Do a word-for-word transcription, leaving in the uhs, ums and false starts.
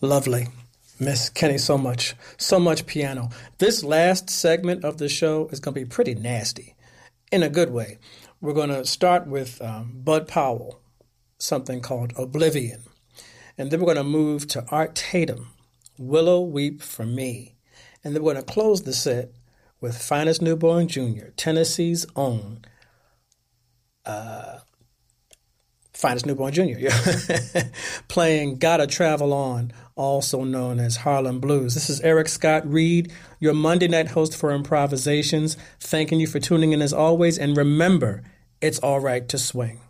Lovely. Miss Kenny, so much, so much piano. This last segment of the show is going to be pretty nasty in a good way. We're going to start with um, Bud Powell, something called Oblivion. And then we're going to move to Art Tatum, Willow Weep for Me. And then we're going to close the set with Finest Newborn Junior, Tennessee's own uh, Finest Newborn Junior, yeah. playing Gotta Travel On, also known as Harlem Blues. This is Eric Scott Reed, your Monday night host for Improvisations, thanking you for tuning in as always. And remember, it's all right to swing.